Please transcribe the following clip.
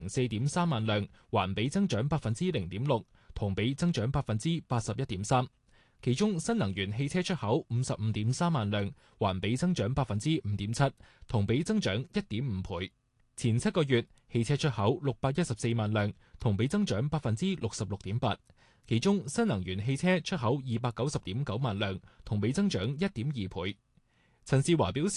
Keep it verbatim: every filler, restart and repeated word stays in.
四點三萬輛，環比增長百分之零點六，同比增長百分之八十一點三。其中新能源汽車出口五十五點三萬輛，環比增長百分之五點七，同比增長一點五倍。前七個月汽車出口六百一十四萬輛，同比增長百分之六十六點八。其中新能源汽車出口二百九十點九萬輛，同比增長一點二倍。陳志華表示，